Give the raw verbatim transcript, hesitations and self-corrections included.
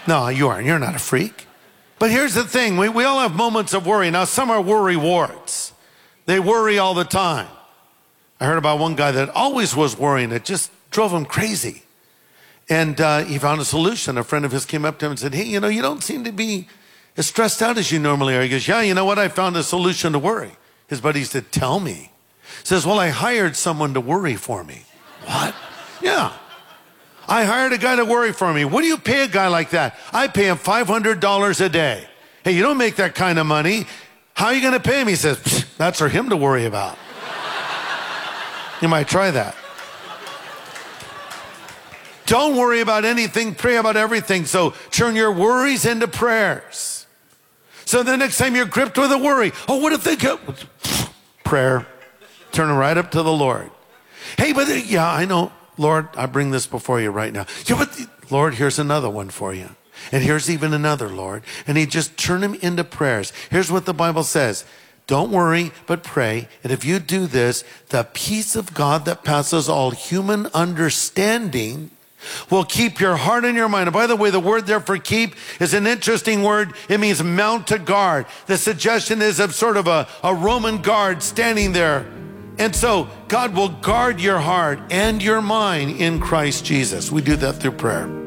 No, you aren't. You're not a freak. But here's the thing. We, we all have moments of worry. Now, some are worry warts. They worry all the time. I heard about one guy that always was worrying. It just drove him crazy. And uh, he found a solution. A friend of his came up to him and said, hey, you know, you don't seem to be as stressed out as you normally are. He goes, yeah, you know what? I found a solution to worry. His buddy said, tell me. He says, well, I hired someone to worry for me. What? Yeah. I hired a guy to worry for me. What do you pay a guy like that? I pay him five hundred dollars a day. Hey, you don't make that kind of money. How are you going to pay him? He says, that's for him to worry about. You might try that. Don't worry about anything, pray about everything. So turn your worries into prayers. So the next time you're gripped with a worry, oh, what if they go? Prayer. Turn it right up to the Lord. Hey, but yeah, I know, Lord, I bring this before you right now. Yeah, but Lord, here's another one for you. And here's even another, Lord. And he just turn them into prayers. Here's what the Bible says. Don't worry, but pray. And if you do this, the peace of God that passes all human understanding will keep your heart and your mind. And by the way, the word there for keep is an interesting word. It means mount a guard. The suggestion is of sort of a, a Roman guard standing there. And so God will guard your heart and your mind in Christ Jesus. We do that through prayer.